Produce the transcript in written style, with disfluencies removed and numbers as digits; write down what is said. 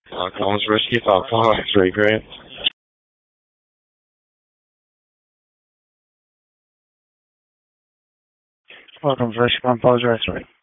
Comes Risky Thought Paul X-Ray, great. Welcome to Risky Paul X-Ray.